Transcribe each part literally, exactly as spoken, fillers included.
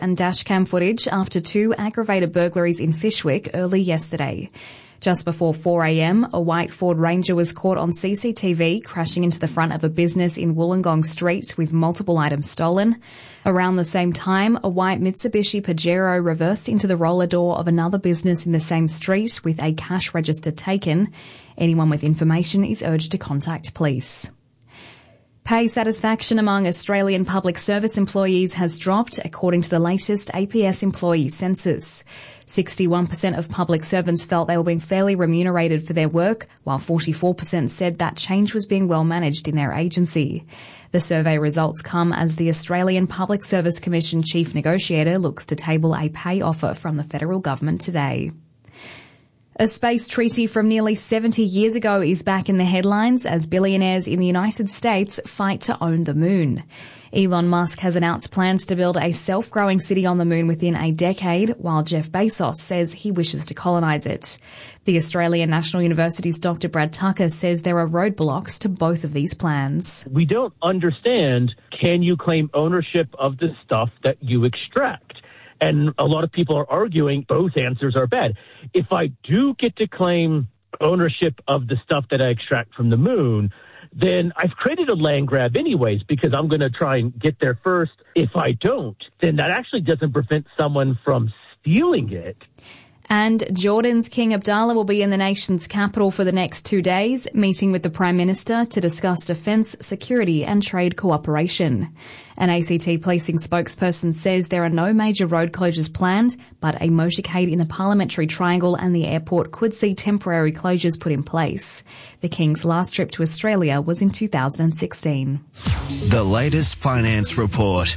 and dashcam footage after two aggravated burglaries in Fyshwick early yesterday. Just before four a.m, a white Ford Ranger was caught on C C T V crashing into the front of a business in Wollongong Street with multiple items stolen. Around the same time, a white Mitsubishi Pajero reversed into the roller door of another business in the same street with a cash register taken. Anyone with information is urged to contact police. Pay satisfaction among Australian public service employees has dropped, according to the latest A P S employee census. sixty-one percent of public servants felt they were being fairly remunerated for their work, while forty-four percent said that change was being well managed in their agency. The survey results come as the Australian Public Service Commission chief negotiator looks to table a pay offer from the federal government today. A space treaty from nearly seventy years ago is back in the headlines as billionaires in the United States fight to own the moon. Elon Musk has announced plans to build a self-growing city on the moon within a decade, while Jeff Bezos says he wishes to colonise it. The Australian National University's Doctor Brad Tucker says there are roadblocks to both of these plans. We don't understand, can you claim ownership of the stuff that you extract? And a lot of people are arguing both answers are bad. If I do get to claim ownership of the stuff that I extract from the moon, then I've created a land grab anyways because I'm going to try and get there first. If I don't, then that actually doesn't prevent someone from stealing it. And Jordan's King Abdallah will be in the nation's capital for the next two days, meeting with the Prime Minister to discuss defence, security and trade cooperation. An A C T policing spokesperson says there are no major road closures planned, but a motorcade in the Parliamentary Triangle and the airport could see temporary closures put in place. The King's last trip to Australia was in two thousand sixteen. The latest finance report.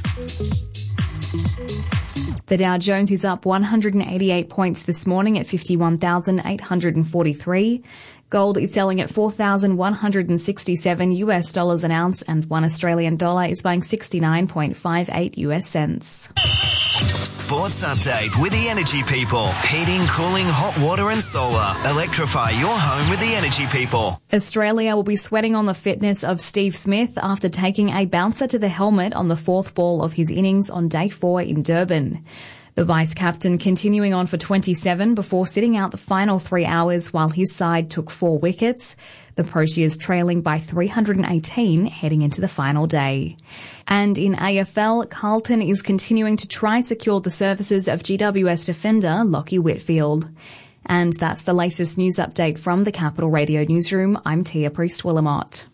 The Dow Jones is up one hundred eighty-eight points this morning at fifty-one thousand eight hundred forty-three. Gold is selling at four thousand one hundred sixty-seven US dollars an ounce, and one Australian dollar is buying sixty-nine point five eight US cents. Sports update with the Energy People. Heating, cooling, hot water and solar. Electrify your home with the Energy People. Australia will be sweating on the fitness of Steve Smith after taking a bouncer to the helmet on the fourth ball of his innings on day four in Durban. The vice-captain continuing on for twenty-seven before sitting out the final three hours while his side took four wickets. The Proteas trailing by three hundred eighteen heading into the final day. And in A F L, Carlton is continuing to try secure the services of G W S defender Lockie Whitfield. And that's the latest news update from the Capital Radio Newsroom. I'm Tia Priest-Willamott.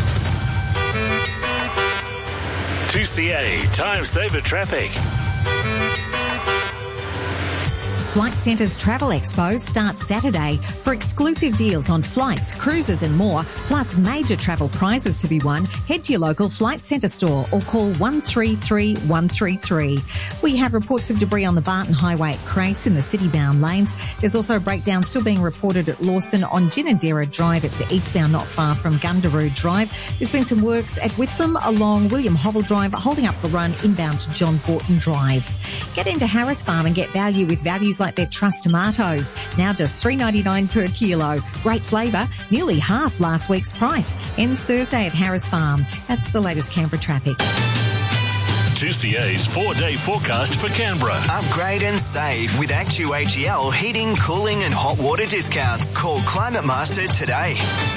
two C A Time Saver Traffic. Flight Centre's Travel Expo starts Saturday. For exclusive deals on flights, cruises and more, plus major travel prizes to be won, head to your local Flight Centre store or call one three three one three three. We have reports of debris on the Barton Highway at Crace in the city-bound lanes. There's also a breakdown still being reported at Lawson on Ginninderra Drive. It's eastbound not far from Gundaroo Drive. There's been some works at Whitlam along William Hovell Drive, holding up the run inbound to John Borton Drive. Get into Harris Farm and get value with values like their Trust tomatoes, now just three dollars ninety-nine per kilo. Great flavour, nearly half last week's price. Ends Thursday at Harris Farm. That's the latest Canberra traffic. two C A's four-day forecast for Canberra. Upgrade and save with Actu H E L heating, cooling and hot water discounts. Call Climate Master today.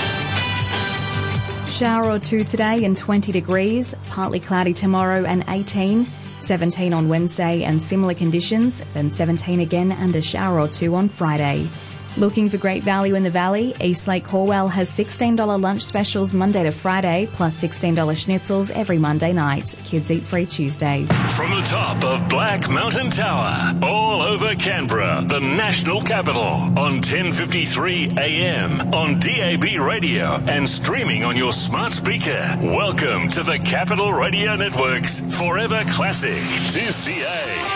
Shower or two today and twenty degrees. Partly cloudy tomorrow and eighteen. seventeen on Wednesday and similar conditions, then seventeen again and a shower or two on Friday. Looking for great value in the valley? Eastlake Corwell has sixteen dollars lunch specials Monday to Friday, plus sixteen dollars schnitzels every Monday night. Kids eat free Tuesday. From the top of Black Mountain Tower, all over Canberra, the national capital, on ten fifty-three A M, on D A B radio and streaming on your smart speaker. Welcome to the Capital Radio Network's Forever Classic two C A.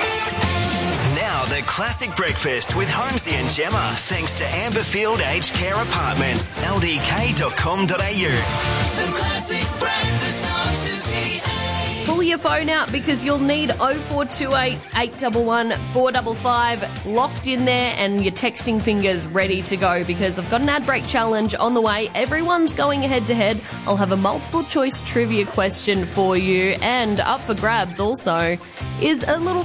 Now the Classic Breakfast with Holmesy and Gemma, thanks to Amberfield Aged Care Apartments, L D K dot com dot A U. The Classic Breakfast on two C A. Pull your phone out because you'll need oh four two eight, eight one one, four five five locked in there and your texting fingers ready to go, because I've got an ad break challenge on the way. Everyone's going head to head. I'll have a multiple choice trivia question for you, and up for grabs also is a little